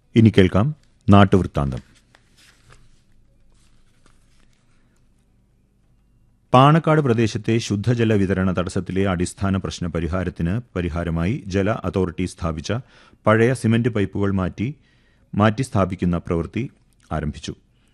ഇനി കേൾക്കാം നാട്ടുവൃത്താന്തം. പാണക്കാട് പ്രദേശത്തെ ശുദ്ധജല വിതരണ തടസ്സത്തിലെ അടിസ്ഥാന പ്രശ്ന പരിഹാരമായി ജല അതോറിറ്റി സ്ഥാപിച്ച പഴയ സിമന്റ് പൈപ്പുകൾ മാറ്റി സ്ഥാപിക്കുന്ന പ്രവൃത്തി ആരംഭിച്ചു.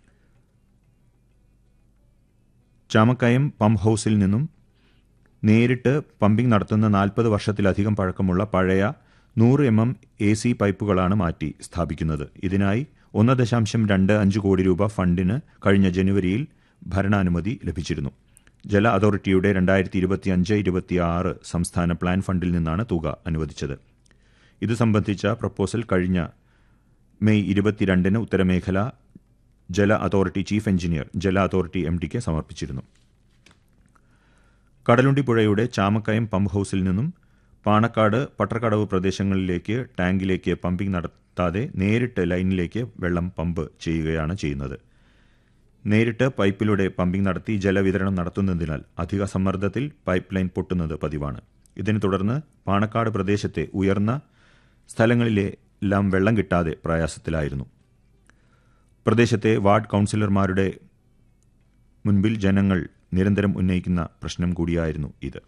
ചാമക്കയം പമ്പ് ഹൌസിൽ നിന്നും നേരിട്ട് പമ്പിംഗ് നടത്തുന്ന 40 വർഷത്തിലധികം പഴക്കമുള്ള പഴയ 100 mm AC പൈപ്പുകളാണ് മാറ്റി സ്ഥാപിക്കുന്നത്. ഇതിനായി 1.25 കോടി രൂപ ഫണ്ടിന് കഴിഞ്ഞ ജനുവരിയിൽ ഭരണാനുമതി ലഭിച്ചിരുന്നു. ജല അതോറിറ്റിയുടെ 2025-26 സംസ്ഥാന പ്ലാൻ ഫണ്ടിൽ നിന്നാണ് തുക അനുവദിച്ചത്. ഇതു സംബന്ധിച്ച പ്രപ്പോസൽ കഴിഞ്ഞ മെയ് 22 ഉത്തരമേഖല ജല അതോറിറ്റി ചീഫ് എഞ്ചിനീയർ ജല അതോറിറ്റി MDക്ക് സമർപ്പിച്ചിരുന്നു. കടലുണ്ടി പുഴയുടെ ചാമക്കയം പമ്പ് ഹൌസിൽ നിന്നും പാണക്കാട് പട്ടർക്കടവ് പ്രദേശങ്ങളിലേക്ക് ടാങ്കിലേക്ക് പമ്പിംഗ് നടത്താതെ നേരിട്ട് ലൈനിലേക്ക് വെള്ളം പമ്പ് ചെയ്യുന്നത്. നേരിട്ട് പൈപ്പിലൂടെ പമ്പിംഗ് നടത്തി ജലവിതരണം നടത്തുന്നതിനാൽ അധിക സമ്മർദ്ദത്തിൽ പൈപ്പ് ലൈൻ പൊട്ടുന്നത് പതിവാണ്. ഇതിനെ തുടർന്ന് പാണക്കാട് പ്രദേശത്തെ ഉയർന്ന സ്ഥലങ്ങളിലെല്ലാം വെള്ളം കിട്ടാതെ പ്രയാസത്തിലായിരുന്നു. പ്രദേശത്തെ വാർഡ് കൗൺസിലർമാരുടെ മുൻപിൽ ജനങ്ങൾ നിരന്തരം ഉന്നയിക്കുന്ന പ്രശ്നം കൂടിയായിരുന്നു ഇത്.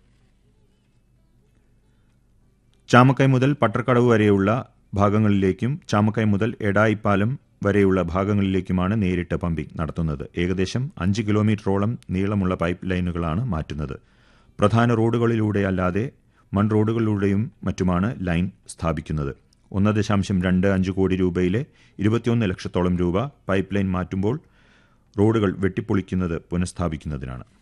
ചാമക്കയം മുതൽ പട്ടർക്കടവ് വരെയുള്ള ഭാഗങ്ങളിലേക്കും ചാമക്കയം മുതൽ എടായിപ്പാലം വരെയുള്ള ഭാഗങ്ങളിലേക്കുമാണ് നേരിട്ട് പമ്പിംഗ് നടത്തുന്നത്. ഏകദേശം 5 കിലോമീറ്ററോളം നീളമുള്ള പൈപ്പ് ലൈനുകളാണ് മാറ്റുന്നത്. പ്രധാന റോഡുകളിലൂടെ അല്ലാതെ മൺ റോഡുകളിലൂടെയും മറ്റുമാണ് ലൈൻ സ്ഥാപിക്കുന്നത്. 1.25 കോടി രൂപയിലെ 21 ലക്ഷത്തോളം രൂപ പൈപ്പ് ലൈൻ മാറ്റുമ്പോൾ റോഡുകൾ വെട്ടിപ്പൊളിക്കുന്നത് പുനഃസ്ഥാപിക്കുന്നതിനാണ്.